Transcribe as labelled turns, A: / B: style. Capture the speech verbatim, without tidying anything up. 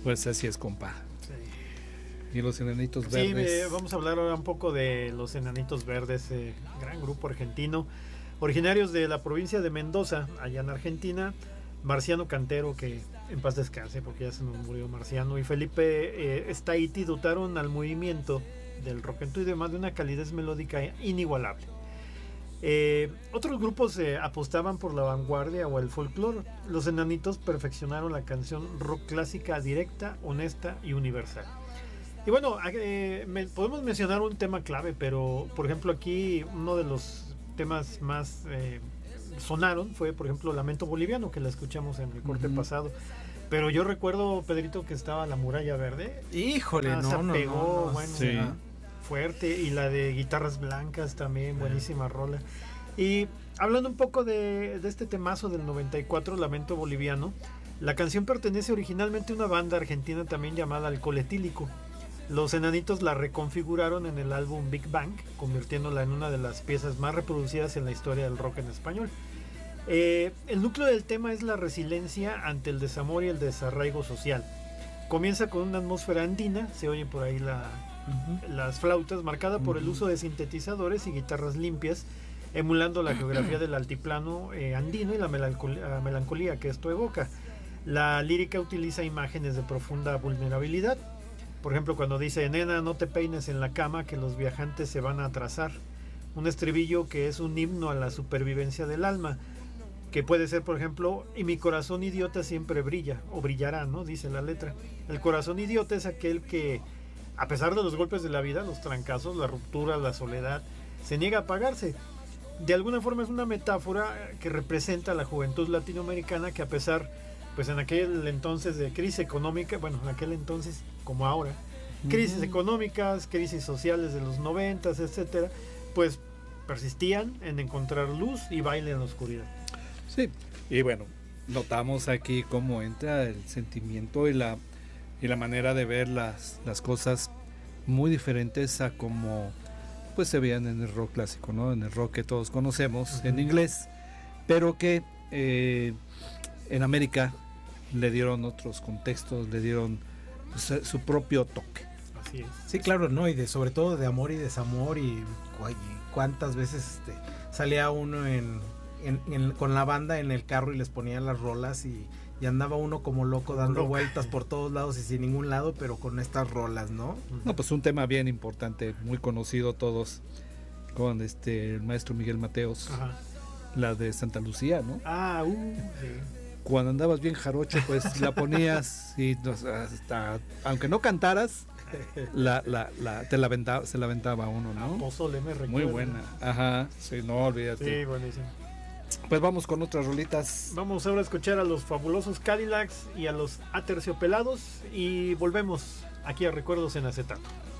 A: Pues así es, compa.
B: Sí.
A: Y los Enanitos
B: Sí,
A: Verdes.
B: eh, vamos a hablar ahora un poco de los Enanitos Verdes, eh, gran grupo argentino, originarios de la provincia de Mendoza, allá en Argentina. Marciano Cantero, que en paz descanse porque ya se nos murió Marciano, y Felipe eh, Staiti dotaron al movimiento del rock and roll de una calidez melódica inigualable. Eh, otros grupos eh, apostaban por la vanguardia o el folclore. Los Enanitos perfeccionaron la canción rock clásica directa, honesta y universal. Y bueno, eh, me, podemos mencionar un tema clave, pero por ejemplo aquí uno de los temas más eh, sonaron fue por ejemplo Lamento Boliviano, que la escuchamos en el corte uh-huh. pasado. Pero yo recuerdo, Pedrito, que estaba La Muralla Verde.
C: Híjole, ah, no, no,
B: pegó,
C: no, no,
B: bueno,
A: sí.
B: fuerte. Y la de Guitarras Blancas también, buenísima sí. rola. Y hablando un poco de, de este temazo del noventa y cuatro, Lamento Boliviano, la canción pertenece originalmente a una banda argentina también llamada Alcohol Etílico. Los Enanitos la reconfiguraron en el álbum Big Bang, convirtiéndola en una de las piezas más reproducidas en la historia del rock en español. Eh, el núcleo del tema es la resiliencia ante el desamor y el desarraigo social. Comienza con una atmósfera andina, se oyen por ahí la, uh-huh. las flautas, marcada por uh-huh. el uso de sintetizadores y guitarras limpias, emulando la geografía del altiplano eh, andino y la melancolía, melancolía que esto evoca. La lírica utiliza imágenes de profunda vulnerabilidad. Por ejemplo, cuando dice: nena, no te peines en la cama, que los viajantes se van a atrasar. Un estribillo que es un himno a la supervivencia del alma, que puede ser, por ejemplo, y mi corazón idiota siempre brilla, o brillará, ¿no? Dice la letra. El corazón idiota es aquel que, a pesar de los golpes de la vida, los trancazos, la ruptura, la soledad, se niega a apagarse. De alguna forma es una metáfora que representa a la juventud latinoamericana que, a pesar, pues en aquel entonces de crisis económica, bueno, en aquel entonces como ahora, crisis uh-huh. económicas, crisis sociales de los noventas, etcétera, pues persistían en encontrar luz y baile en la oscuridad.
A: Sí, y bueno, notamos aquí cómo entra el sentimiento y la, y la manera de ver las, las cosas muy diferentes a como pues se veían en el rock clásico, ¿no? En el rock que todos conocemos uh-huh. en inglés, pero que eh, en América le dieron otros contextos, le dieron pues, su propio toque.
B: Así es.
C: Sí, claro, no, y de sobre todo de amor y desamor, y, y cuántas veces este, salía uno en, en, en con la banda en el carro y les ponía las rolas y, y andaba uno como loco dando Loca. vueltas por todos lados y sin ningún lado, pero con estas rolas, ¿no?
A: No, pues un tema bien importante, muy conocido todos, con este el maestro Miguel Mateos. Ajá. La de Santa Lucía, ¿no?
B: Ah, uh, sí.
A: Cuando andabas bien jarocho, pues la ponías y nos, hasta, aunque no cantaras, la, la, la, te la aventaba, se la aventaba uno, ¿no?
B: Ah, pozole, me recuerda.
A: Muy buena. Ajá, sí, no olvídate.
B: Sí, buenísimo.
A: Pues vamos con otras rolitas.
B: Vamos ahora a escuchar a los fabulosos Cadillacs y a los Aterciopelados y volvemos aquí a Recuerdos en Acetato.